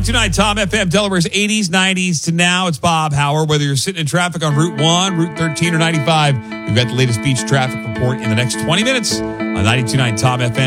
92.9 Tom FM, Delaware's 80s, 90s to now. It's Bob Howard. Whether you're sitting in traffic on Route 1, Route 13, or 95, we've got the latest beach traffic report in the next 20 minutes on 92.9 Tom FM.